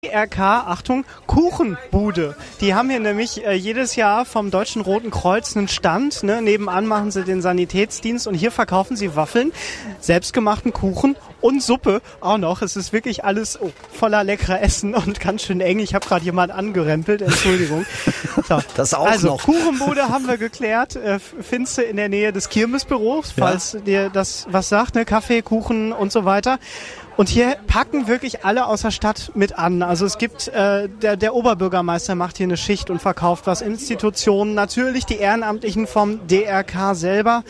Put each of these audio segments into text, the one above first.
DRK, Achtung, Kuchenbude. Die haben hier nämlich jedes Jahr vom Deutschen Roten Kreuz einen Stand. Ne? Nebenan machen sie den Sanitätsdienst und hier verkaufen sie Waffeln, selbstgemachten Kuchen und Suppe auch noch. Es ist wirklich alles voller leckerer Essen und ganz schön eng. Ich habe gerade jemand angerempelt, Entschuldigung. So. Das auch also, noch. Kuchenbude haben wir geklärt. Findest du in der Nähe des Kirmesbüros, falls dir das was sagt, ne? Kaffee, Kuchen und so weiter. Und hier packen wirklich alle aus der Stadt mit an. Also es gibt, der Oberbürgermeister macht hier eine Schicht und verkauft was. Institutionen, natürlich die Ehrenamtlichen vom DRK selber.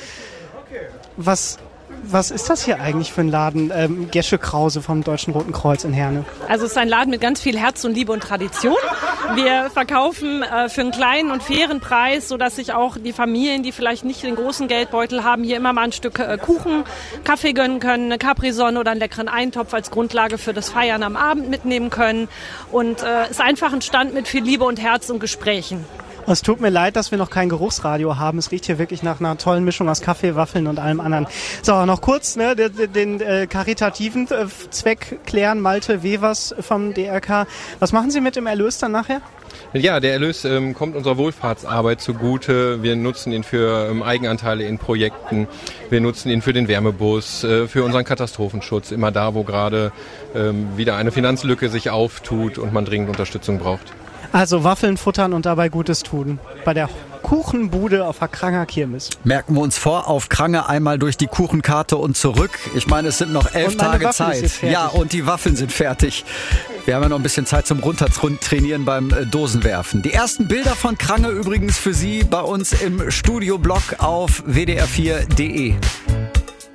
Was ist das hier eigentlich für ein Laden? Gesche Krause vom Deutschen Roten Kreuz in Herne. Also es ist ein Laden mit ganz viel Herz und Liebe und Tradition. Wir verkaufen für einen kleinen und fairen Preis, sodass sich auch die Familien, die vielleicht nicht den großen Geldbeutel haben, hier immer mal ein Stück Kuchen, Kaffee gönnen können, eine Capri-Sonne oder einen leckeren Eintopf als Grundlage für das Feiern am Abend mitnehmen können. Und ist einfach ein Stand mit viel Liebe und Herz und Gesprächen. Es tut mir leid, dass wir noch kein Geruchsradio haben. Es riecht hier wirklich nach einer tollen Mischung aus Kaffee, Waffeln und allem anderen. So, noch kurz den karitativen Zweck klären. Malte Wevers vom DRK. Was machen Sie mit dem Erlös dann nachher? Ja, der Erlös kommt unserer Wohlfahrtsarbeit zugute. Wir nutzen ihn für Eigenanteile in Projekten. Wir nutzen ihn für den Wärmebus, für unseren Katastrophenschutz. Immer da, wo gerade wieder eine Finanzlücke sich auftut und man dringend Unterstützung braucht. Also Waffeln futtern und dabei Gutes tun. Bei der Kuchenbude auf der Kranger Kirmes. Merken wir uns vor, auf Krange einmal durch die Kuchenkarte und zurück. Ich meine, es sind noch 11 Tage Zeit. Ja, und die Waffeln sind fertig. Wir haben ja noch ein bisschen Zeit zum Runtertrainieren beim Dosenwerfen. Die ersten Bilder von Krange übrigens für Sie bei uns im Studioblog auf wdr4.de.